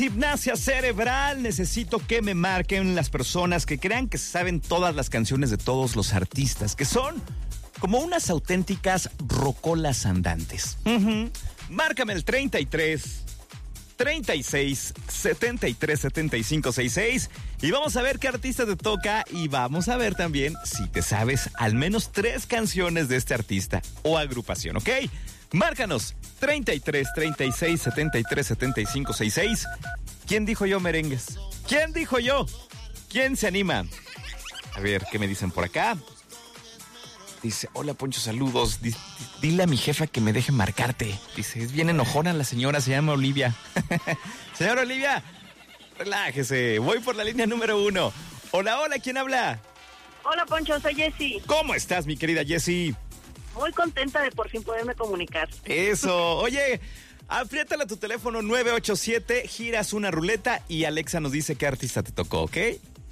Gimnasia Cerebral. Necesito que me marquen las personas que crean que saben todas las canciones de todos los artistas, que son como unas auténticas rocolas andantes. Márcame el 33 36 73 75 66 y vamos a ver qué artista te toca y vamos a ver también si te sabes al menos 3 canciones de este artista o agrupación, ¿ok? Márcanos 33 36 73 75 66. ¿Quién dijo yo, merengues? ¿Quién dijo yo? ¿Quién se anima? A ver, ¿qué me dicen por acá? Dice, hola Poncho, saludos. Dile a mi jefa que me deje marcarte. Dice, es bien enojona la señora, se llama Olivia. Señora Olivia, relájese. Voy por la línea número 1. Hola, hola, ¿quién habla? Hola Poncho, soy Jessie. ¿Cómo estás, mi querida Jessie? Muy contenta de por fin poderme comunicar. Eso. Oye, apriétale a tu teléfono 987, giras una ruleta y Alexa nos dice qué artista te tocó, ¿ok?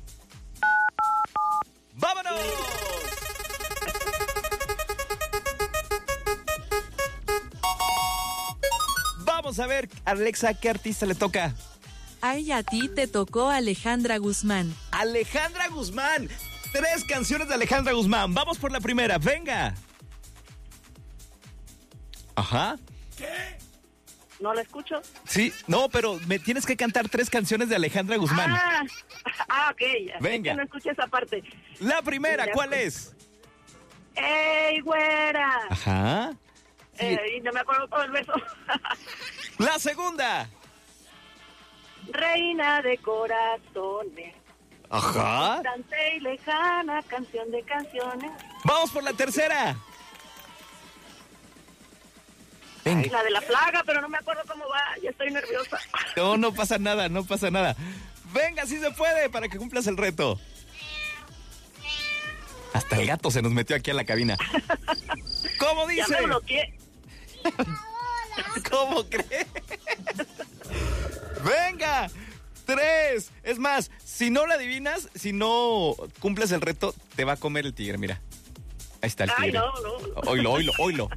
¡Vámonos! Vamos a ver, Alexa, ¿qué artista le toca? Ay, a ti te tocó Alejandra Guzmán. Alejandra Guzmán. 3 canciones de Alejandra Guzmán. Vamos por la primera, venga. Ajá. ¿Qué? ¿No la escucho? Sí, no, pero me tienes que cantar 3 canciones de Alejandra Guzmán. Ok. Venga. Es que no escuché esa parte. La primera, Ya, ¿cuál pues. es? ¡Ey, güera! Ajá. Sí. Y no me acuerdo todo el verso. La segunda. Reina de corazones. Ajá. Distante y lejana, canción de canciones. Vamos por la tercera. Ay, Venga. la de la plaga, pero no me acuerdo cómo va. Ya estoy nerviosa. No pasa nada, no pasa nada. Venga, sí se puede para que cumplas el reto. Hasta el gato se nos metió aquí a la cabina. ¿Cómo dice? Ya me bloqueé. ¿Cómo crees? Venga, 3. Es más, si no la adivinas, si no cumples el reto, te va a comer el tigre, mira. Ahí está el tigre. Ay, no. Oílo.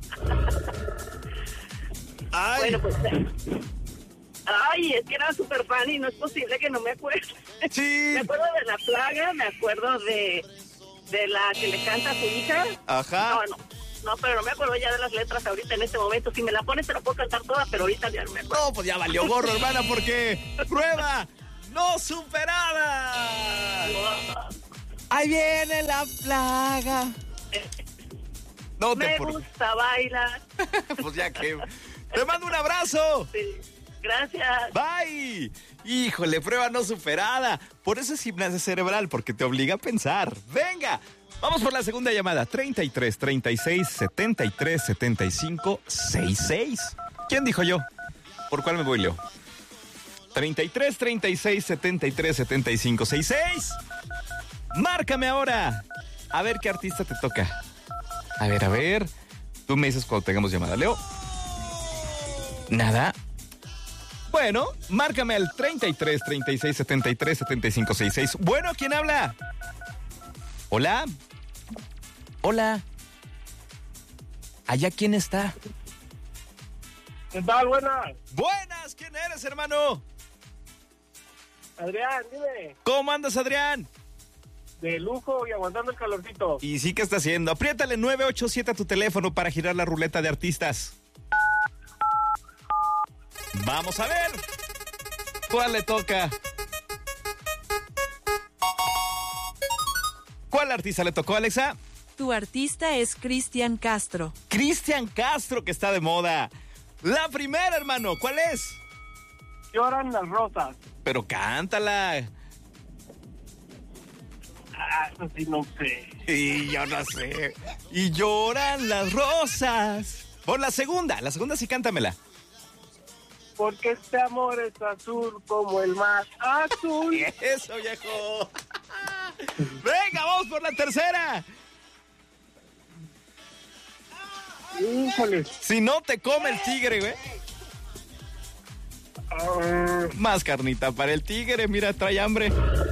Ay. Bueno, pues... Ay, es que era súper fan y no es posible que no me acuerde. Sí. Me acuerdo de la plaga, me acuerdo de la que le canta a su hija. Ajá. No, pero no me acuerdo ya de las letras ahorita en este momento. Si me la pones te la puedo cantar toda, pero ahorita ya no me acuerdo. No, pues ya valió gorro, hermana, porque prueba no superada. Ahí viene la plaga. No te Me gusta bailar. Pues ya que... Te mando un abrazo. Sí, gracias. Bye. Híjole, prueba no superada. Por eso es gimnasia cerebral, porque te obliga a pensar. Venga, vamos por la segunda llamada. 33 36 73 75 66. ¿Quién dijo yo? ¿Por cuál me voy yo? 33 36 73 75 66. Márcame ahora. A ver qué artista te toca. A ver. Tú me dices cuando tengamos llamada. Leo. Nada. Bueno, márcame al 33 36 73 75 66. Bueno, ¿quién habla? Hola. ¿Allá quién está? ¿Qué tal? Buenas. Buenas, ¿quién eres, hermano? Adrián, dime. ¿Cómo andas, Adrián? De lujo y aguantando el calorcito. Y sí, ¿qué está haciendo? Apriétale 987 a tu teléfono para girar la ruleta de artistas. Vamos a ver. ¿Cuál le toca? ¿Cuál artista le tocó, Alexa? Tu artista es Cristian Castro. Cristian Castro, que está de moda. La primera, hermano, ¿cuál es? Lloran las rosas. Pero cántala. Eso sí no sé. Y yo no sé. Y lloran las rosas. Por la segunda sí cántamela. Porque este amor es azul como el mar azul. Eso, viejo. Venga, vamos por la tercera. Híjole. Si no te come el tigre, güey. Más carnita para el tigre, mira, trae hambre.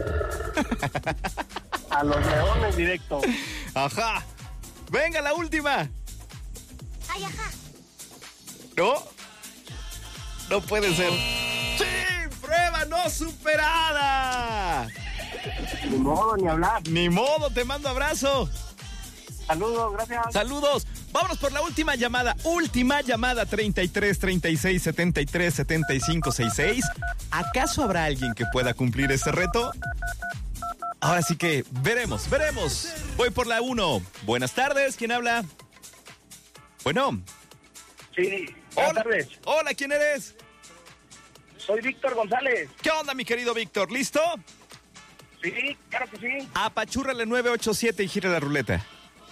A los leones directo. Ajá. Venga, la última. Ay, ajá. No puede ser. Sí, prueba superada! Ni modo, ni hablar. Ni modo, te mando abrazo. Saludos, gracias. Saludos. Vámonos por la última llamada. Última llamada, 33 36 73 75 66. ¿Acaso habrá alguien que pueda cumplir este reto? Ahora sí que veremos. Voy por la 1. Buenas tardes, ¿quién habla? Bueno. Sí, buenas tardes. Hola, ¿quién eres? Soy Víctor González. ¿Qué onda, mi querido Víctor? ¿Listo? Sí, claro que sí. Apachúrrale 987 y gira la ruleta.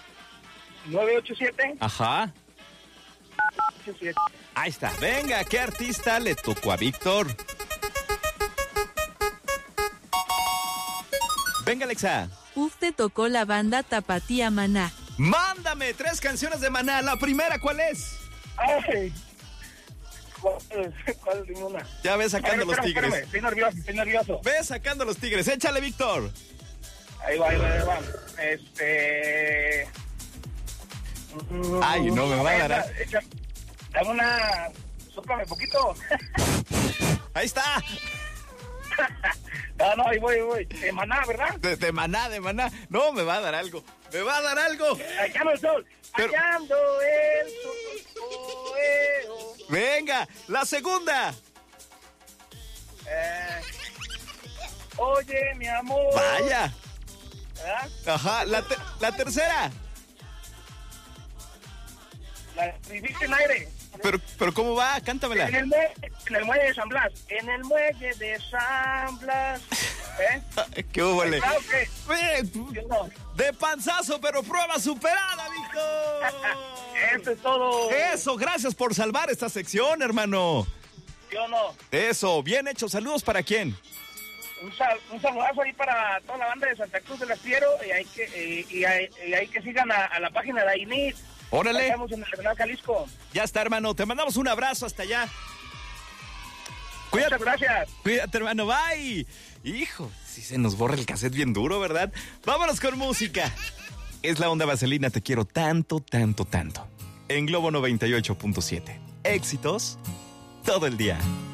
987. Ajá. 87. Ahí está. Venga, ¿qué artista le tocó a Víctor? Venga, Alexa. Uf, te tocó la banda Tapatía Maná. Mándame 3 canciones de Maná. La primera, ¿cuál es? Ay. ¿Cuál es ninguna? Ya ves sacando los tigres. Espérame. Estoy nervioso. Ves sacando los tigres. Échale, Víctor. Ahí va. Ay, no me va a dar. Dame una... Sóplame poquito. Ahí está. No, ahí voy. De Maná, ¿verdad? De Maná. No, me va a dar algo. Allá ando el sol. Pero... Allá ando el sol. Venga, la segunda. Oye, mi amor. Vaya. ¿Verdad? Ajá, la tercera. La dijiste en aire. Pero ¿cómo va? Cántamela. En el muelle de San Blas. En el muelle de San Blas. ¿Qué húbole? ¿Claro qué? No. De panzazo, pero prueba superada, Víctor. Eso es todo. Eso, gracias por salvar esta sección, hermano. Yo no. Eso, bien hecho. Saludos para quién. Un saludazo ahí para toda la banda de Santa Cruz del Astillero y hay que sigan a la página de AINIT. Órale. Estamos en el Regional Jalisco. Ya está, hermano. Te mandamos un abrazo hasta allá. Muchas gracias. Cuídate, hermano. Bye. Hijo, si se nos borra el cassette bien duro, ¿verdad? Vámonos con música. Es la onda vaselina. Te quiero tanto, tanto, tanto. En Globo 98.7. Éxitos todo el día.